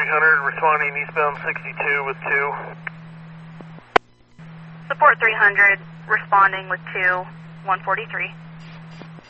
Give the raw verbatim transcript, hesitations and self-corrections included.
hundred, responding eastbound sixty-two with two. Support three hundred, responding with two, one forty-three.